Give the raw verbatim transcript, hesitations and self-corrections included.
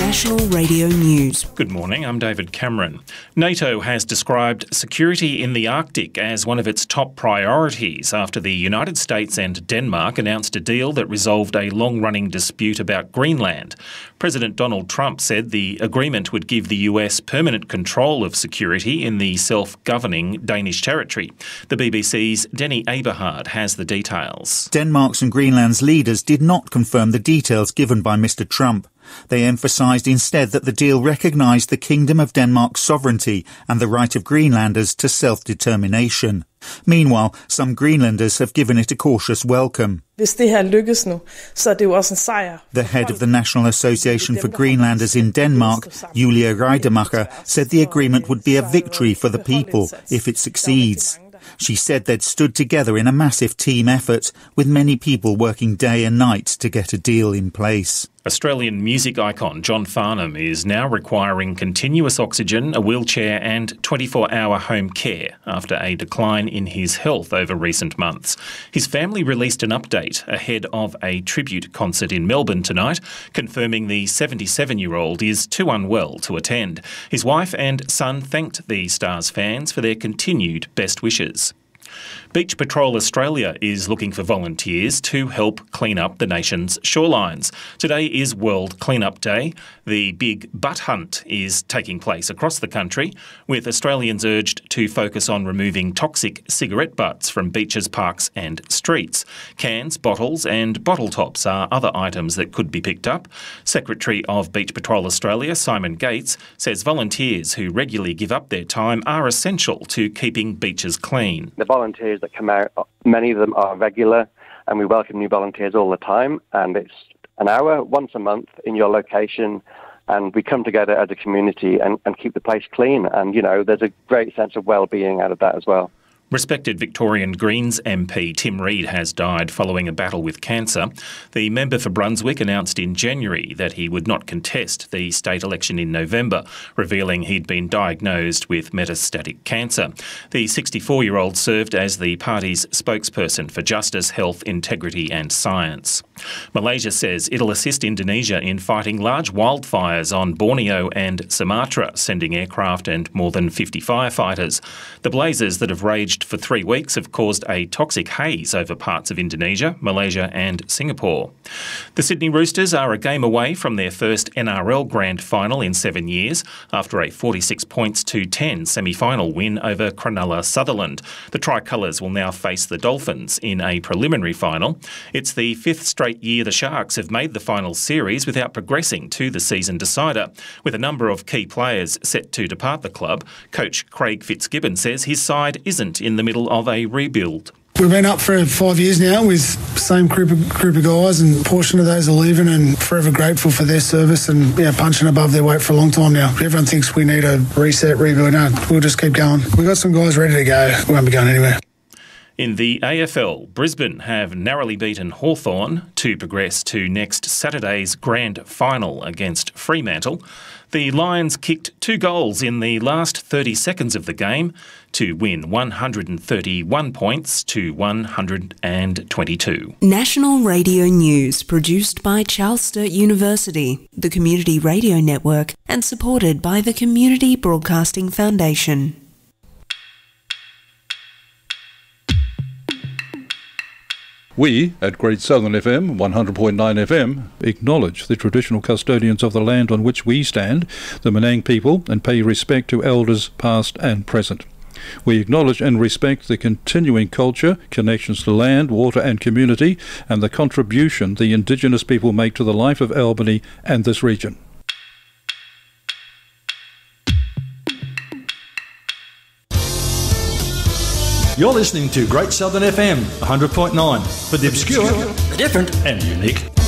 National Radio News. Good morning, I'm David Cameron. NATO has described security in the Arctic as one of its top priorities after the United States and Denmark announced a deal that resolved a long-running dispute about Greenland. President Donald Trump said the agreement would give the U S permanent control of security in the self-governing Danish territory. The B B C's Denny Aberhard has the details. Denmark's and Greenland's leaders did not confirm the details given by Mister Trump. They emphasised instead that the deal recognised the Kingdom of Denmark's sovereignty and the right of Greenlanders to self-determination. Meanwhile, some Greenlanders have given it a cautious welcome. The head of the National Association for Greenlanders in Denmark, Julia Reidemacher, said the agreement would be a victory for the people if it succeeds. She said they'd stood together in a massive team effort, with many people working day and night to get a deal in place. Australian music icon John Farnham is now requiring continuous oxygen, a wheelchair and twenty-four hour home care after a decline in his health over recent months. His family released an update ahead of a tribute concert in Melbourne tonight, confirming the seventy-seven-year-old is too unwell to attend. His wife and son thanked the Stars fans for their continued best wishes. Beach Patrol Australia is looking for volunteers to help clean up the nation's shorelines. Today is World Cleanup Day. The big butt hunt is taking place across the country, with Australians urged to focus on removing toxic cigarette butts from beaches, parks and streets. Cans, bottles and bottle tops are other items that could be picked up. Secretary of Beach Patrol Australia, Simon Gates, says volunteers who regularly give up their time are essential to keeping beaches clean. The volunteers that come out, many of them are regular, and we welcome new volunteers all the time, and it's an hour once a month in your location, and we come together as a community and, and keep the place clean, and you know there's a great sense of well-being out of that as well. Respected Victorian Greens M P Tim Reid has died following a battle with cancer. The member for Brunswick announced in January that he would not contest the state election in November, revealing he'd been diagnosed with metastatic cancer. The sixty-four-year-old served as the party's spokesperson for justice, health, integrity and science. Malaysia says it'll assist Indonesia in fighting large wildfires on Borneo and Sumatra, sending aircraft and more than fifty firefighters. The blazes that have raged for three weeks have caused a toxic haze over parts of Indonesia, Malaysia and Singapore. The Sydney Roosters are a game away from their first N R L Grand Final in seven years after a forty-six points to ten semi-final win over Cronulla Sutherland. The Tricolours will now face the Dolphins in a preliminary final. It's the fifth straight year the Sharks have made the final series without progressing to the season decider. With a number of key players set to depart the club, coach Craig Fitzgibbon says his side isn't in the middle of a rebuild. We've been up for five years now with the same group of, group of guys, and a portion of those are leaving, and forever grateful for their service and yeah, punching above their weight for a long time now. Everyone thinks we need a reset, rebuild. No, we'll just keep going. We've got some guys ready to go. We won't be going anywhere. In the A F L, Brisbane have narrowly beaten Hawthorn to progress to next Saturday's grand final against Fremantle. The Lions kicked two goals in the last thirty seconds of the game to win one hundred thirty-one points to one hundred twenty-two. National Radio News, produced by Charles Sturt University, the Community Radio Network, and supported by the Community Broadcasting Foundation. We, at Great Southern F M, one hundred point nine F M, acknowledge the traditional custodians of the land on which we stand, the Menang people, and pay respect to elders past and present. We acknowledge and respect the continuing culture, connections to land, water and community, and the contribution the Indigenous people make to the life of Albany and this region. You're listening to Great Southern F M one hundred point nine for the obscure, the different and unique.